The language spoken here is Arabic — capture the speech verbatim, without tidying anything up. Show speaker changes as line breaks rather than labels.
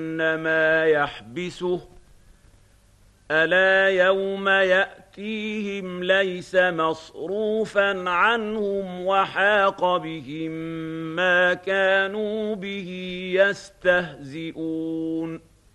ما يحبسه ألا يوم يأتيهم ليس مصروفا عنهم وحاق بهم ما كانوا به يستهزئون